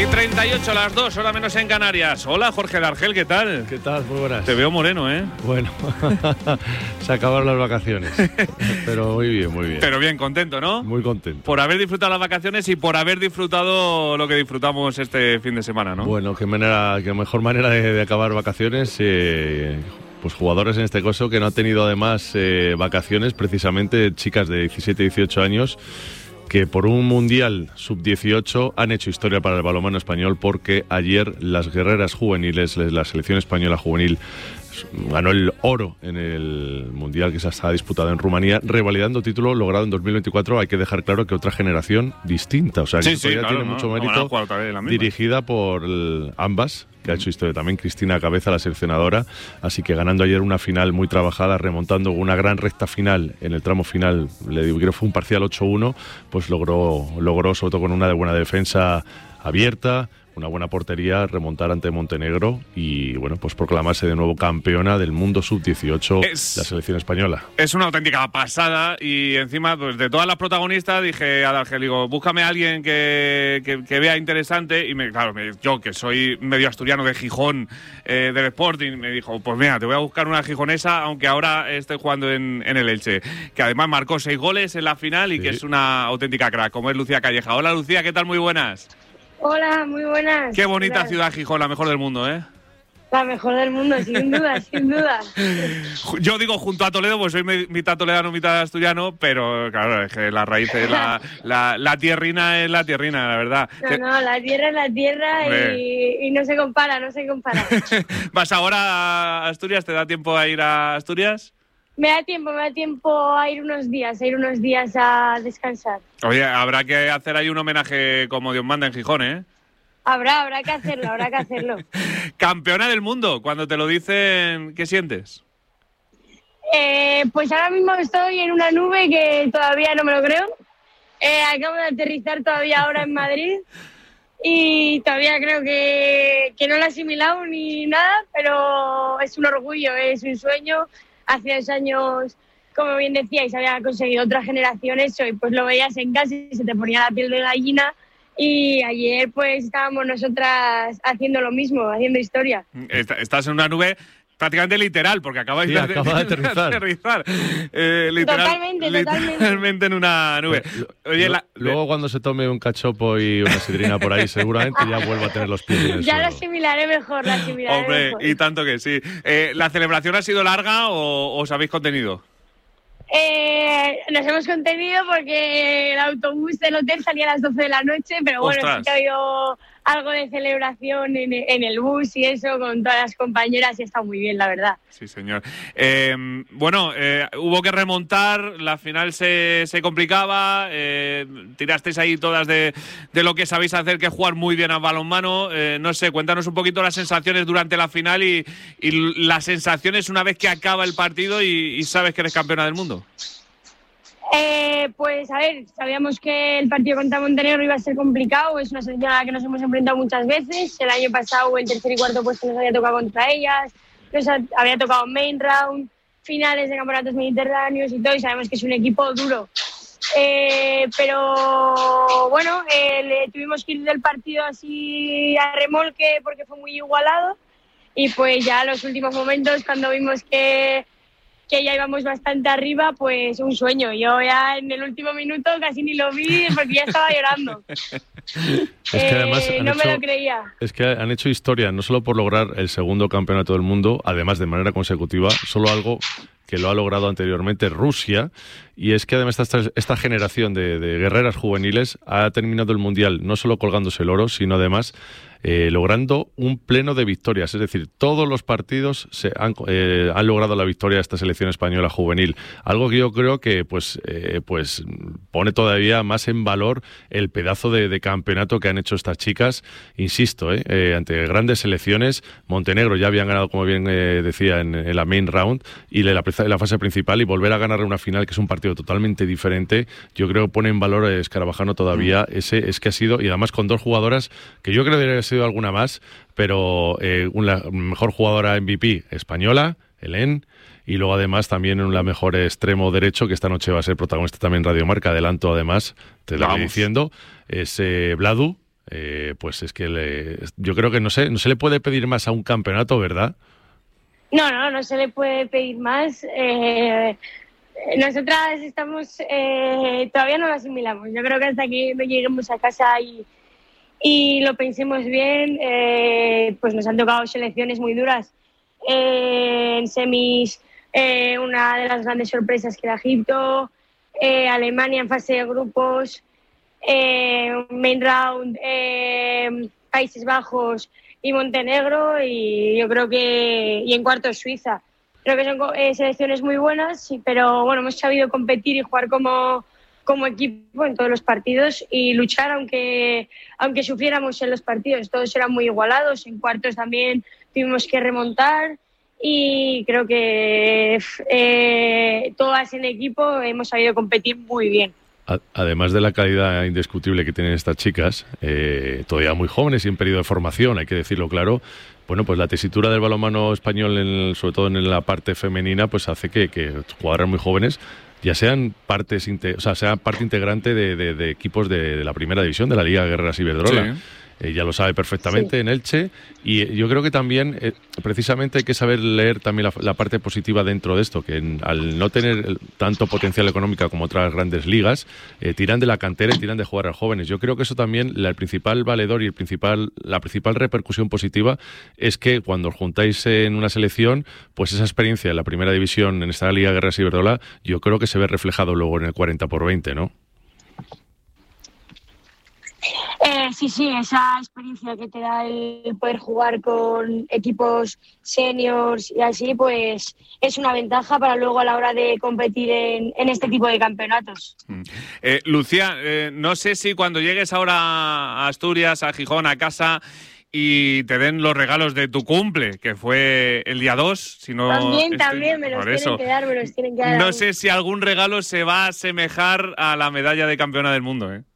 38 a las 2, hora menos en Canarias. Hola, Jorge de Argel, ¿qué tal? ¿Qué tal? Muy buenas. Te veo moreno, ¿eh? Bueno, se acabaron las vacaciones, pero muy bien, muy bien. Pero bien, contento, ¿no? Muy contento. Por haber disfrutado las vacaciones y por haber disfrutado lo que disfrutamos este fin de semana, ¿no? Bueno, qué mejor manera de acabar vacaciones. Pues jugadores en este caso que no han tenido además vacaciones, precisamente chicas de 17 y 18 años, que por un Mundial Sub-18 han hecho historia para el balonmano español, porque ayer las guerreras juveniles, la selección española juvenil, ganó el oro en el Mundial que se está disputado en Rumanía, revalidando título logrado en 2024. Hay que dejar claro que otra generación distinta, o sea, que claro, tiene mucho mérito, dirigida por ambas, que ha hecho historia también, Cristina Cabeza, la seleccionadora, así que ganando ayer una final muy trabajada, remontando una gran recta final en el tramo final, le digo que fue un parcial 8-1, pues logró sobre todo con una buena defensa abierta, una buena portería, remontar ante Montenegro y, bueno, pues proclamarse de nuevo campeona del mundo sub-18 la selección española. Es una auténtica pasada y encima, pues de todas las protagonistas, dije a Dargel, digo, búscame a alguien que vea interesante y yo que soy medio asturiano de Gijón, del Sporting, me dijo, pues mira, te voy a buscar una gijonesa, aunque ahora estoy jugando en el Elche, que además marcó 6 goles en la final y que es una auténtica crack, como es Lucía Calleja. Hola Lucía, ¿qué tal? Muy buenas. Hola, muy buenas. Qué bonita ciudad Gijón, la mejor del mundo, ¿eh? La mejor del mundo, sin duda, sin duda. Yo digo junto a Toledo, pues soy mitad toledano, mitad asturiano, pero claro, es que la raíz es la tierrina es la tierrina, la verdad. No, la tierra es la tierra y no se compara, no se compara. ¿Vas ahora a Asturias? ¿Te da tiempo a ir a Asturias? Me da tiempo a ir unos días a descansar. Oye, habrá que hacer ahí un homenaje como Dios manda en Gijón, ¿eh? Habrá que hacerlo. Campeona del mundo, cuando te lo dicen, ¿qué sientes? Pues ahora mismo estoy en una nube que todavía no me lo creo. Acabo de aterrizar todavía ahora en Madrid y todavía creo que no lo he asimilado ni nada, pero es un orgullo, es un sueño. Hace 2 años, como bien decíais, había conseguido otra generación eso y pues lo veías en casa y se te ponía la piel de gallina. Y ayer pues estábamos nosotras haciendo lo mismo, haciendo historia. Estás en una nube prácticamente literal, porque acaba de aterrizar. Literalmente en una nube. Oye, luego cuando se tome un cachopo y una sidrina por ahí, seguramente ya vuelva a tener los pies en el suelo. Lo asimilaré mejor, Hombre, y tanto que sí. ¿La celebración ha sido larga o os habéis contenido? Nos hemos contenido porque el autobús del hotel salía a las 12 de la noche, pero bueno, sí que ha habido algo de celebración en el bus y eso con todas las compañeras y está muy bien, la verdad. Sí, señor. Hubo que remontar, la final se complicaba, tirasteis ahí todas de lo que sabéis hacer, que es jugar muy bien al balonmano. No sé, cuéntanos un poquito las sensaciones durante la final y las sensaciones una vez que acaba el partido y sabes que eres campeona del mundo. Pues a ver, sabíamos que el partido contra Montenegro iba a ser complicado, es una selección a la que nos hemos enfrentado muchas veces. El año pasado el tercer y cuarto puesto nos había tocado contra ellas, nos había tocado main round, finales de campeonatos mediterráneos y todo, y sabemos que es un equipo duro. Pero bueno, tuvimos que ir del partido así a remolque porque fue muy igualado y pues ya los últimos momentos cuando vimos que ya íbamos bastante arriba, pues un sueño. Yo ya en el último minuto casi ni lo vi porque ya estaba llorando. Es que además no me lo creía. Es que han hecho historia, no solo por lograr el segundo campeonato del mundo, además de manera consecutiva, solo algo que lo ha logrado anteriormente Rusia, y es que además esta generación de guerreras juveniles ha terminado el Mundial no solo colgándose el oro, sino además logrando un pleno de victorias. Es decir, todos los partidos han logrado la victoria de esta selección española juvenil. Algo que yo creo que pues pone todavía más en valor el pedazo de campeonato que han hecho estas chicas. Insisto, ante grandes selecciones. Montenegro ya habían ganado, como bien decía, en la main round y en la fase principal, y volver a ganar una final, que es un partido totalmente diferente, yo creo que pone en valor a Escarabajano todavía es que ha sido, y además con 2 jugadoras que yo creo que debería haber sido alguna más, pero una mejor jugadora MVP española, Helen, y luego además también en la mejor extremo derecho, que esta noche va a ser protagonista también en Radio Marca, adelanto además, te lo voy diciendo, es Vladu, pues es que yo creo que no se le puede pedir más a un campeonato, ¿verdad? No se le puede pedir más. Nosotras estamos, todavía no lo asimilamos. Yo creo que hasta que no lleguemos a casa y lo pensemos bien, pues nos han tocado selecciones muy duras. En semis, una de las grandes sorpresas que era Egipto, Alemania en fase de grupos, main round, Países Bajos y Montenegro, y yo creo que y en cuartos Suiza. Creo que son selecciones muy buenas, pero bueno, hemos sabido competir y jugar como equipo en todos los partidos y luchar aunque sufriéramos en los partidos. Todos eran muy igualados, en cuartos también tuvimos que remontar y creo que todas en equipo hemos sabido competir muy bien. Además de la calidad indiscutible que tienen estas chicas, todavía muy jóvenes y en periodo de formación, hay que decirlo claro, bueno, pues la tesitura del balonmano español, sobre todo en la parte femenina, pues hace que jugadoras muy jóvenes ya sean parte integrante de equipos de la primera división de la Liga Guerreras Iberdrola. Sí. Ya lo sabe perfectamente, sí. En Elche, y yo creo que también precisamente hay que saber leer también la parte positiva dentro de esto, que al no tener tanto potencial económico como otras grandes ligas, tiran de la cantera y tiran de jugar a jóvenes. Yo creo que eso también, el principal valedor y la principal repercusión positiva es que cuando os juntáis en una selección, pues esa experiencia en la primera división en esta Liga Guerreras Iberdrola, yo creo que se ve reflejado luego en el 40x20, ¿no? Sí, esa experiencia que te da el poder jugar con equipos seniors y así, pues es una ventaja para luego a la hora de competir en este tipo de campeonatos. Lucía, no sé si cuando llegues ahora a Asturias, a Gijón, a casa, y te den los regalos de tu cumple, que fue el día 2, si no... También, me los tienen que dar. No sé si algún regalo se va a asemejar a la medalla de campeona del mundo, ¿eh?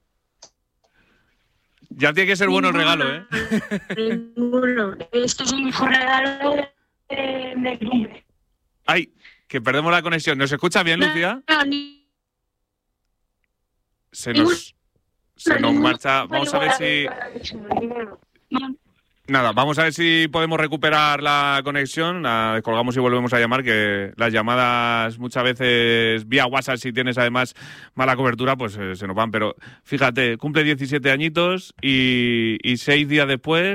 Ya tiene que ser bueno el regalo, ¿eh? Ninguno. Esto es el mejor regalo de cumple. Ay, que perdemos la conexión. ¿Nos escucha bien, Lucía? Se nos marcha. Vamos a ver si... Nada, vamos a ver si podemos recuperar la conexión. La descolgamos y volvemos a llamar, que las llamadas muchas veces vía WhatsApp, si tienes además mala cobertura, pues se nos van. Pero fíjate, cumple 17 añitos y 7 días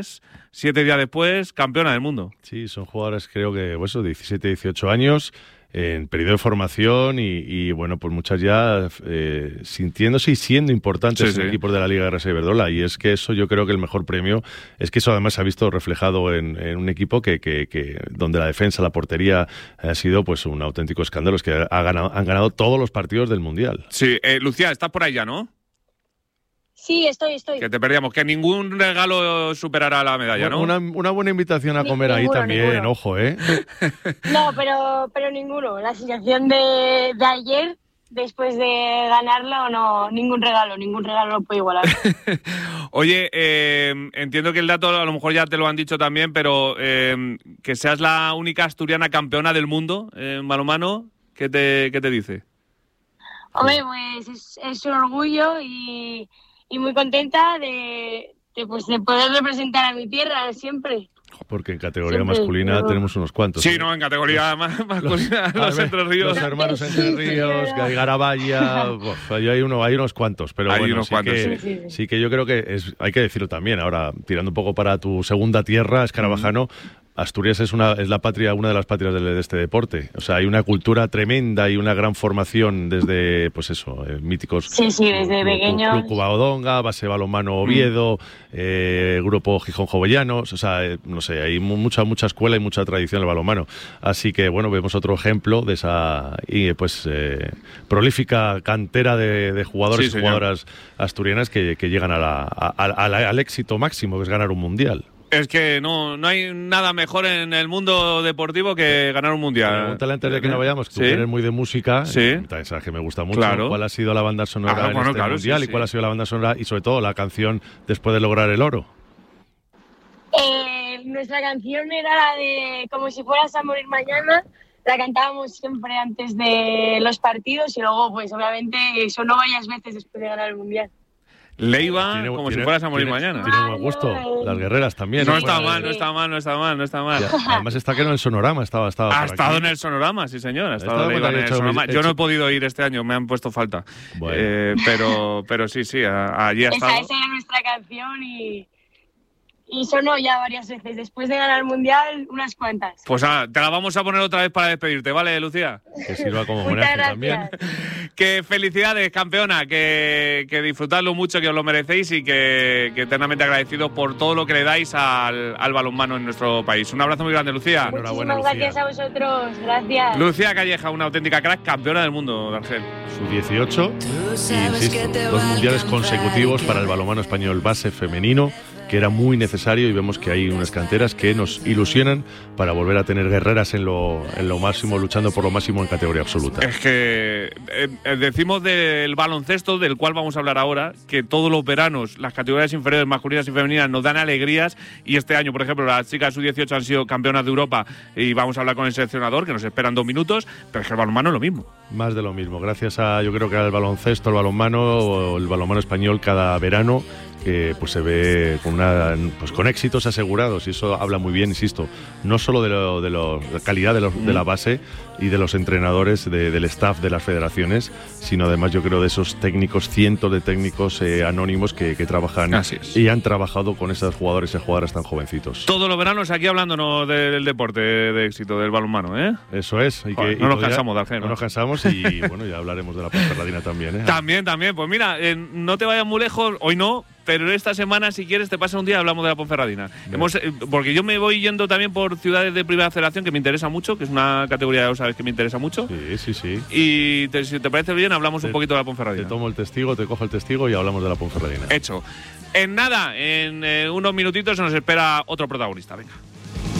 después, campeona del mundo. Sí, son jugadoras, creo que, 17, 18 años, en periodo de formación y bueno, pues muchas ya sintiéndose y siendo importantes en equipos de la Liga Guerreras Iberdrola, y es que eso, yo creo que el mejor premio es que eso además se ha visto reflejado en un equipo que donde la defensa, la portería ha sido pues un auténtico escándalo, es que han ganado todos los partidos del Mundial. Sí, Lucía, estás por ahí ya, ¿no? Sí, estoy. Que te perdíamos, que ningún regalo superará la medalla, ¿no? Una buena invitación a comer ahí también, ninguno. Ojo, ¿eh? No, pero ninguno. La sensación de ayer, después de ganarla, o no, ningún regalo lo puede igualar. Oye, entiendo que el dato a lo mejor ya te lo han dicho también, pero que seas la única asturiana campeona del mundo en balonmano, ¿qué te dice? Hombre, pues es un orgullo y muy contenta de poder representar a mi tierra siempre. Porque en categoría masculina tenemos unos cuantos. Sí, ¿no? En categoría masculina, los Entre Ríos. Los hermanos Entre Ríos, Garabaya, hay unos cuantos. Pero sí que yo creo que hay que decirlo también. Ahora, tirando un poco para tu segunda tierra, Escarabajano, Asturias es una de las patrias de este deporte. O sea, hay una cultura tremenda y una gran formación desde, pues eso, míticos. Sí, desde pequeños. Club Covadonga, Base Balonmano Oviedo, Grupo Gijón Jovellanos. O sea, no sé, hay mucha escuela y mucha tradición del balonmano. Así que, bueno, vemos otro ejemplo de esa prolífica cantera de jugadores y jugadoras asturianas que llegan al éxito máximo, que es ganar un mundial. Es que no hay nada mejor en el mundo deportivo que ganar un mundial. Pregúntale antes de que nos vayamos, tú que eres muy de música, también sabes que me gusta mucho, ¿cuál ha sido la banda sonora en este mundial y cuál ha sido la banda sonora y sobre todo la canción después de lograr el oro? Nuestra canción era la de Como si fueras a morir mañana. La cantábamos siempre antes de los partidos y luego, pues obviamente, sonó varias veces después de ganar el mundial. Leiva, como si fueras a morir mañana. Tiene buen gusto. Las guerreras también. No está mal. Ya, además está que en el Sonorama estaba ha estado en el Sonorama, sí señor. Ha estado Leiva en el Sonorama. Yo no he podido ir este año, me han puesto falta. Bueno. Pero sí, allí ha estado. Esa era nuestra canción y sonó ya varias veces. Después de ganar el Mundial, unas cuantas. Pues te la vamos a poner otra vez para despedirte, ¿vale, Lucía? Que sirva como homenaje también. Que felicidades, campeona, que disfrutadlo mucho, que os lo merecéis y que eternamente agradecidos por todo lo que le dais al balonmano en nuestro país. Un abrazo muy grande, Lucía. Enhorabuena, Lucía. Gracias a vosotros, gracias. Lucía Calleja, una auténtica crack, campeona del mundo, Dargel. Su 18 y, insisto, 2 mundiales consecutivos para el balonmano español base femenino, que era muy necesario, y vemos que hay unas canteras que nos ilusionan para volver a tener guerreras en lo máximo, luchando por lo máximo en categoría absoluta. Es que decimos del baloncesto, del cual vamos a hablar ahora, que todos los veranos las categorías inferiores masculinas y femeninas nos dan alegrías, y este año, por ejemplo, las chicas sub-18 han sido campeonas de Europa y vamos a hablar con el seleccionador, que nos esperan 2 minutos, pero es que el balonmano es lo mismo. Más de lo mismo, gracias yo creo que al baloncesto, el balonmano español cada verano pues se ve con éxitos asegurados, y eso habla muy bien, insisto, no solo de la calidad de la base y de los entrenadores, del staff de las federaciones, sino además yo creo de esos técnicos, cientos de técnicos anónimos que trabajan y han trabajado con esos jugadores y jugadoras tan jovencitos. Todos los veranos aquí hablándonos del deporte de éxito, del balonmano, ¿eh? Eso es. No nos cansamos, Dargel. No nos cansamos y bueno, ya hablaremos de la Ponferradina también, ¿eh? También. Pues mira, no te vayas muy lejos, hoy no, pero esta semana, si quieres, te pasa un día y hablamos de la Ponferradina. Porque yo me voy yendo también por ciudades de primera federación, que me interesa mucho, que es una categoría, ya sabes, que me interesa mucho. Sí. Y si te parece bien, hablamos un poquito de la Ponferradina. Te tomo el testigo, te cojo el testigo y hablamos de la Ponferradina. Hecho. En nada, en unos minutitos se nos espera otro protagonista. Venga.